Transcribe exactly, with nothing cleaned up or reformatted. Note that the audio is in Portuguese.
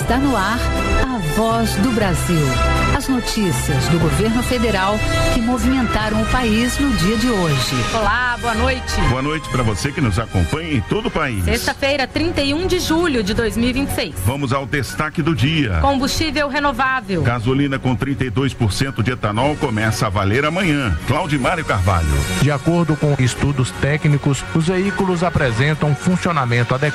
Está no ar a Voz do Brasil. As notícias do governo federal que movimentaram o país no dia de hoje. Olá, boa noite. Boa noite para você que nos acompanha em todo o país. Sexta-feira, trinta e um de julho de dois mil e vinte e seis. Vamos ao destaque do dia. Combustível renovável. Gasolina com trinta e dois por cento de etanol começa a valer amanhã. Claudimário Carvalho. De acordo com estudos técnicos, os veículos apresentam funcionamento adequado